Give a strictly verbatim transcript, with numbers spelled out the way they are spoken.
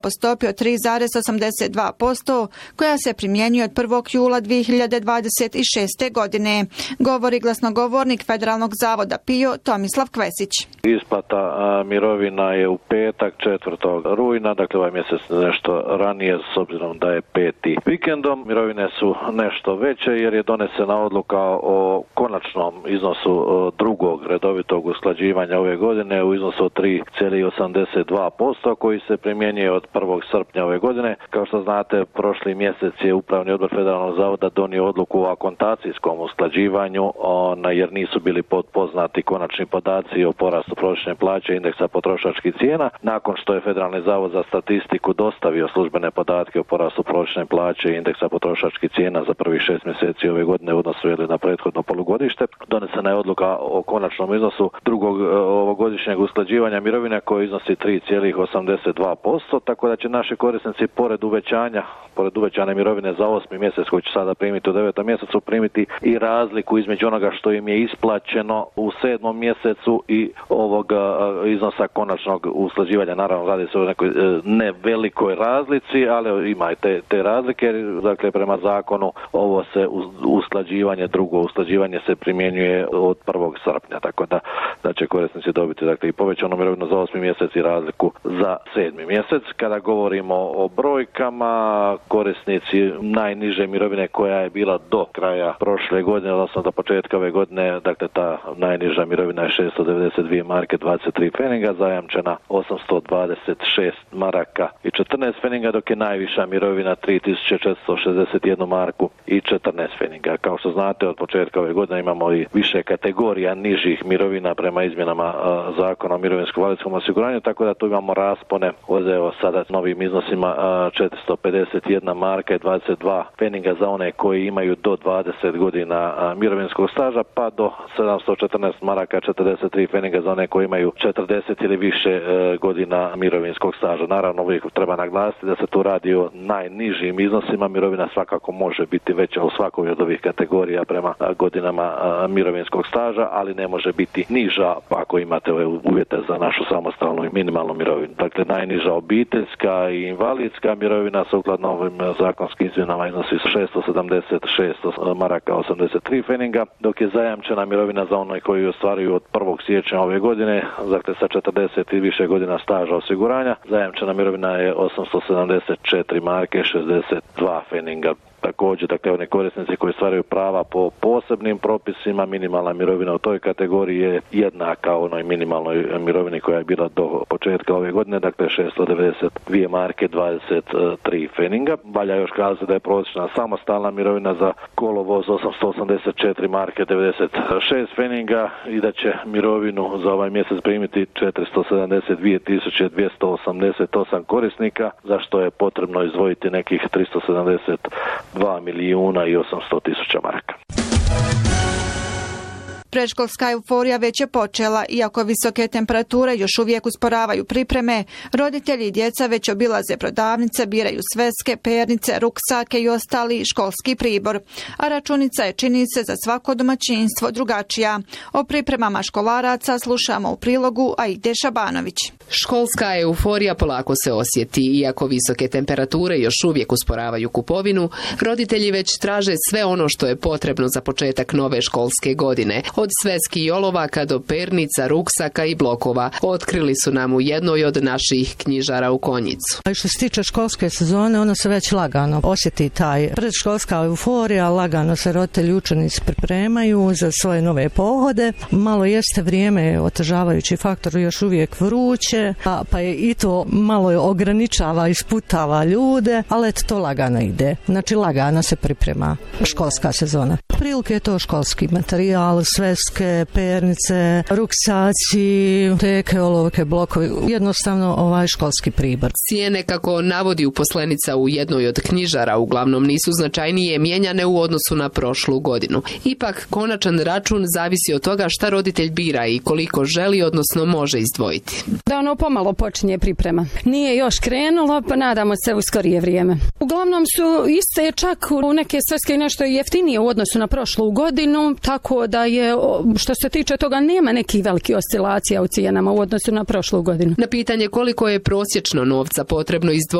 po stopi od tri zarez osamdeset dva posto koja se primjenjuje od prvog jula dvije hiljade dvadeset šeste. godine, govori glasnogovornik Federalnog zavoda P I O Tomislav Kvesić. Isplata a, mirovina je u petak četvrtog rujna, dakle ovaj mjesec nešto ranije s obzirom da je peti vikendom. Mirovine su nešto veće jer je donesena odluka o konačnom iznosu o, drugog redovitog usklađivanja ove godine u iznosu od tri zarez osamdeset dva posto koji se primjenjuje od prvog srpnja ove godine. Kao što znate, prošli mjesec je Upravni odbor Federalnog zavoda donio odluku o akontacijskom usklađivanju ona, jer nisu bili poznati konačni podaci o porastu prosječne plaće i indeksa potrošačkih cijena. Nakon što je Federalni zavod za statistiku dostavio službene podatke o porastu prosječne plaće i indeksa potrošačkih cijena za prvih šest mjeseci ove godine u odnosu na prethodno polugodište, donesena je odluka o konačnom iznosu drugog ovogodišnjeg usklađivanja mirovina koji iznosi tri zarez osamdeset dva posto, tako da će naši korisnici pored uvećanja, pored uvećane mirovine za osmi mjesec koji će sada primiti u devetom mjesecu primiti i razliku između onoga što im je isplaćeno u sedmom mjesecu i ovog iznosa konačnog usklađivanja. Naravno, radi se o nekoj ne velikoj razlici, ali ima i te, te razlike. Dakle, prema zakonu ovo se usklađivanje, drugo usklađivanje se primjenjuje od prvog srpnja, tako da, da će korisnici dobiti dakle, i povećanu mirovinu za osmi mjesec i razliku za sedmi mjesec. Kada govorimo o brojkama, korisnici najniže mirovine koja je bila do kraja prošle godine, odnosno do početka ove godine, dakle ta najniža mirovina je šesto devedeset dvije marke dvadeset tri pfeninga, zajamčena osamsto dvadeset šest maraka i četrnaest pfeninga, dok je najviša mirovina tri tisuće četiristo šezdeset jedna marku i četrnaest pfeninga. Kao što znate, od početka ove godine imamo i više kategorija nižih mirovina prema izmjenama a, zakona o mirovinsko-invalidskom osiguranju, tako da tu imamo raspone od evo sada novim iznosima a, četiristo pedeset jedna marka i dvadeset dva pfeninga za one koji imaju do dvadeset godina a, mirovinskog staža, pa do sedamsto četrnaest maraka četrdeset tri pfeninga za one koji imaju četrdeset ili više e, godina mirovinskog staža. Naravno, uvijek treba naglasiti da se tu radi o najnižim iznosima. Mirovina svakako može biti veća u svakoj od ovih kategorija prema a, godinama a, mirovinskog staža, ali ne može biti niža ako imate ove uvjete za našu samostalnu i minimalnu mirovinu. Dakle, najniža obiteljska i invalidska mirovina sukladno ovim zakonskim izmjenama iznosi šesto sedamdeset šest maraka osamdeset tri pfeninga, dok je zajamčena mirovina za one koji ostvaruju od prvog siječnja ove godine, dakle sa četrdeset i više godina staža osiguranja, zajamčena mirovina je osamsto sedamdeset četiri marke šezdeset dva pfeninga. Također, dakle, one korisnici koji stvaraju prava po posebnim propisima, minimalna mirovina u toj kategoriji je jednaka onoj minimalnoj mirovini koja je bila do početka ove godine, dakle šesto devedeset dvije marke dvadeset tri pfeninga. Valja još kazati da je prosječna samostalna mirovina za kolovoz osamsto osamdeset četiri marke devedeset šest pfeninga i da će mirovinu za ovaj mjesec primiti četiristo sedamdeset dvije tisuće dvjesto osamdeset osam korisnika, za što je potrebno izdvojiti nekih tristo sedamdeset dva milijuna i osamsto tisuća maraka. Predškolska euforija već je počela, iako visoke temperature još uvijek usporavaju pripreme, roditelji i djeca već obilaze prodavnice, biraju sveske, pernice, ruksake i ostali školski pribor. A računica je, čini se, za svako domaćinstvo drugačija. O pripremama školaraca slušamo u prilogu Aide Šabanović. Školska euforija polako se osjeti, iako visoke temperature još uvijek usporavaju kupovinu, roditelji već traže sve ono što je potrebno za početak nove školske godine. Od sveski i olovaka do pernica, ruksaka i blokova. Otkrili su nam u jednoj od naših knjižara u Konjicu. Što se tiče školske sezone, ono se već lagano osjeti taj predškolska euforija, lagano se roditelji učenici pripremaju za svoje nove pohode. Malo jeste vrijeme otežavajući faktor, još uvijek vruće, pa, pa je i to malo ograničava, isputava ljude, ali eto to lagano ide. Znači lagano se priprema školska sezona. Prilike je to školski materijal, sveske, pernice, ruksaci, teke, olovke, blokovi, jednostavno ovaj školski pribor. Cijene, kako navodi uposlenica u jednoj od knjižara, uglavnom nisu značajnije mijenjane u odnosu na prošlu godinu. Ipak, konačan račun zavisi od toga šta roditelj bira i koliko želi, odnosno može izdvojiti. Da ono pomalo počinje priprema. Nije još krenulo, pa nadamo se u skorije vrijeme. Uglavnom uglavnom su iste, čak u neke sveske nešto jeftinije u odnosu na prošlu godinu, tako da je, što se tiče toga, nema nekih velikih oscilacija u cijenama u odnosu na prošlu godinu. Na pitanje koliko je prosječno novca potrebno izdvojiti